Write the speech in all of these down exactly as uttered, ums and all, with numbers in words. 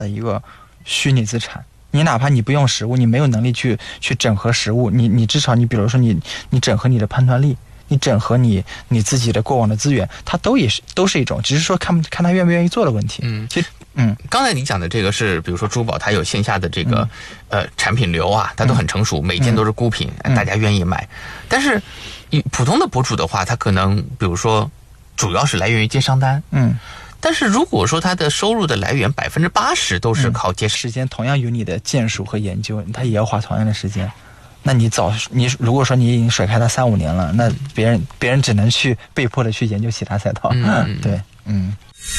的一个虚拟资产。你哪怕你不用实物，你没有能力去去整合实物，你你至少你比如说你你整合你的判断力，你整合你你自己的过往的资源，它都也是都是一种，只是说看看他愿不愿意做的问题。 嗯， 其实嗯， 刚才你讲的这个是，比如说珠宝，它有线下的这个、嗯、呃产品流啊，它都很成熟，嗯、每件都是孤品，嗯、大家愿意买。但是，普通的博主的话，他可能比如说主要是来源于接商单， 嗯。 但是如果说他的收入的来源百分之八十都是靠接、嗯、 时间，同样有你的建树和研究，他也要花同样的时间。那你早你如果说你已经甩开他三五年了，那别人别人只能去被迫的去研究其他赛道。 嗯， 对，嗯。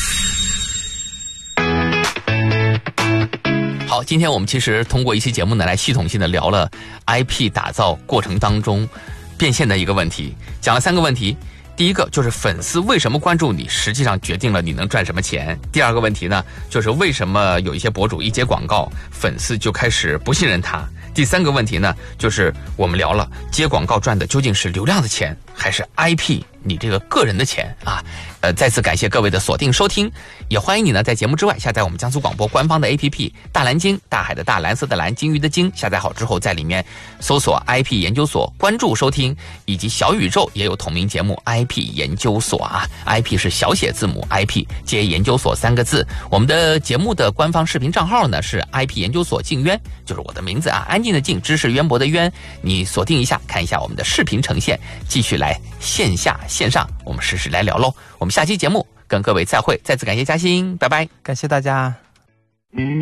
好，今天我们其实通过一期节目呢，来系统性的聊了 I P 打造过程当中变现的一个问题，讲了三个问题。第一个就是粉丝为什么关注你，实际上决定了你能赚什么钱。第二个问题呢，就是为什么有一些博主一接广告，粉丝就开始不信任他。第三个问题呢，就是我们聊了接广告赚的究竟是流量的钱，还是 I P 你这个个人的钱啊？呃，再次感谢各位的锁定收听，也欢迎你呢在节目之外下载我们江苏广播官方的 A P P 大蓝鲸，大海的大，蓝色的蓝，鲸鱼的鲸。下载好之后，在里面搜索 I P 研究所，关注收听，以及小宇宙也有同名节目 I P 研究所啊 ，I P 是小写字母 I P 接研究所三个字。我们的节目的官方视频账号呢是 I P 研究所静渊，就是我的名字啊，安静的静，知识渊博的渊。你锁定一下，看一下我们的视频呈现，继续来线下线上，我们实时来聊喽。我们下期节目跟各位再会，再次感谢嘉欣，拜拜， 感谢大家。